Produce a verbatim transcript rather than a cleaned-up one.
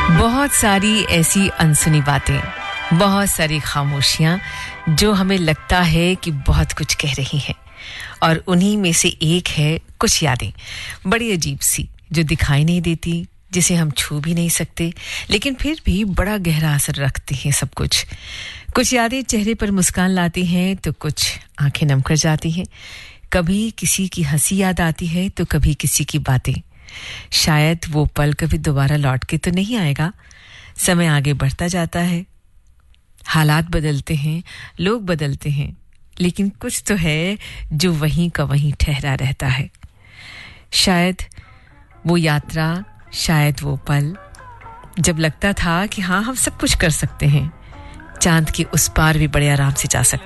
बहुत सारी ऐसी अनसुनी बातें, बहुत सारी खामोशियां जो हमें लगता है कि बहुत कुछ कह रही हैं, और उन्हीं में से एक है कुछ यादें, बड़ी अजीब सी, जो दिखाई नहीं देती, जिसे हम छू भी नहीं सकते, लेकिन फिर भी बड़ा गहरा असर रखती हैं सब कुछ। कुछ यादें चेहरे पर मुस्कान लाती हैं तो कुछ आंखें नम कर जाती हैं। कभी किसी की हंसी याद आती है तो कभी किसी की बातें। शायद वो पल कभी दोबारा लौट के तो नहीं आएगा। समय आगे बढ़ता जाता है, हालात बदलते हैं, लोग बदलते हैं, लेकिन कुछ तो है जो वहीं का वहीं ठहरा रहता है। शायद वो यात्रा, शायद वो पल, जब लगता था कि हाँ, हम सब कुछ कर सकते हैं, चांद के उस पार भी बड़े आराम से जा सकते हैं।